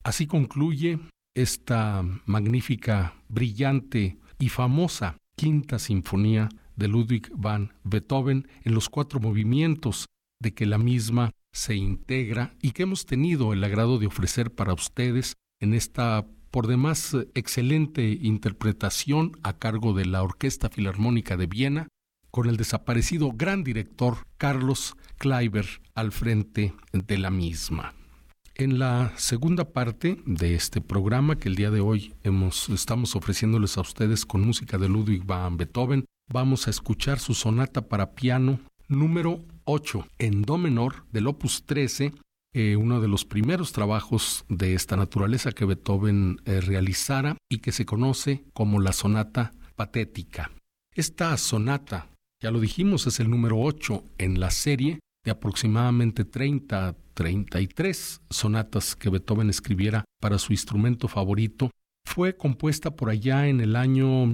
Así concluye esta magnífica, brillante y famosa Quinta Sinfonía de Ludwig van Beethoven en los 4 movimientos de que la misma se integra y que hemos tenido el agrado de ofrecer para ustedes en esta por demás excelente interpretación a cargo de la Orquesta Filarmónica de Viena, con el desaparecido gran director Carlos Kleiber al frente de la misma. En la segunda parte de este programa que el día de hoy estamos ofreciéndoles a ustedes con música de Ludwig van Beethoven, vamos a escuchar su sonata para piano número 8 en do menor del opus 13, uno de los primeros trabajos de esta naturaleza que Beethoven realizara y que se conoce como la sonata patética. Esta sonata, ya lo dijimos, es el número 8 en la serie de aproximadamente 33 sonatas que Beethoven escribiera para su instrumento favorito. Fue compuesta por allá en el año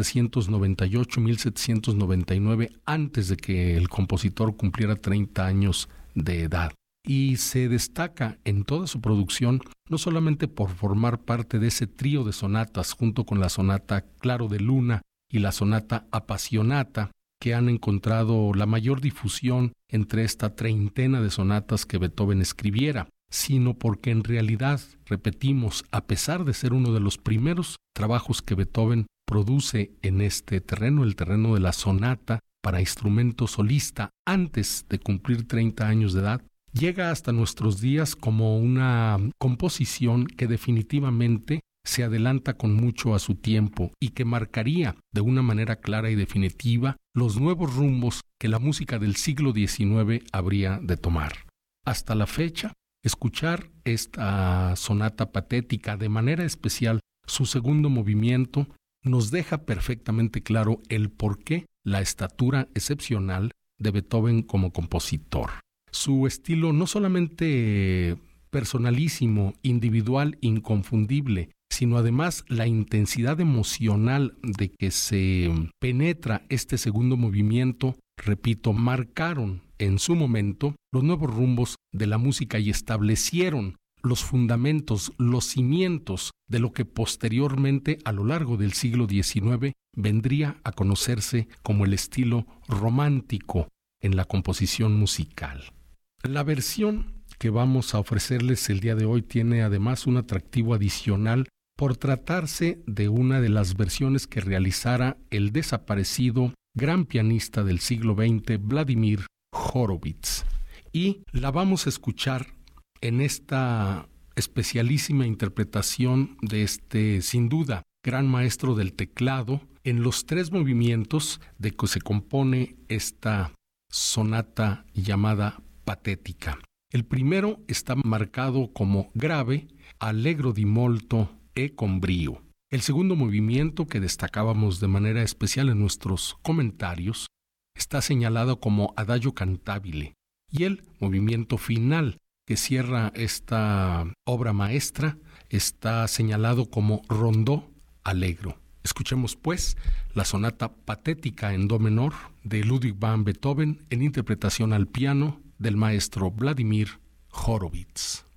1798-1799, antes de que el compositor cumpliera 30 años de edad. Y se destaca en toda su producción no solamente por formar parte de ese trío de sonatas junto con la sonata Claro de Luna y la sonata Appassionata, que han encontrado la mayor difusión entre esta treintena de sonatas que Beethoven escribiera, sino porque en realidad, repetimos, a pesar de ser uno de los primeros trabajos que Beethoven produce en este terreno, el terreno de la sonata para instrumento solista, antes de cumplir 30 años de edad, llega hasta nuestros días como una composición que definitivamente se adelanta con mucho a su tiempo y que marcaría de una manera clara y definitiva los nuevos rumbos que la música del siglo XIX habría de tomar. Hasta la fecha, escuchar esta sonata patética, de manera especial su segundo movimiento, nos deja perfectamente claro el porqué la estatura excepcional de Beethoven como compositor. Su estilo no solamente personalísimo, individual, inconfundible, sino además la intensidad emocional de que se penetra este segundo movimiento, repito, marcaron en su momento los nuevos rumbos de la música y establecieron los fundamentos, los cimientos de lo que posteriormente a lo largo del siglo XIX vendría a conocerse como el estilo romántico en la composición musical. La versión que vamos a ofrecerles el día de hoy tiene además un atractivo adicional por tratarse de una de las versiones que realizara el desaparecido gran pianista del siglo XX, Vladimir Horowitz. Y la vamos a escuchar en esta especialísima interpretación de este, sin duda, gran maestro del teclado, en los 3 movimientos de que se compone esta sonata llamada patética. El primero está marcado como grave, allegro di molto e con brio. El segundo movimiento, que destacábamos de manera especial en nuestros comentarios, está señalado como adagio cantabile. Y el movimiento final, que cierra esta obra maestra, está señalado como rondó allegro. Escuchemos pues la sonata patética en do menor de Ludwig van Beethoven en interpretación al piano del maestro Vladimir Horowitz.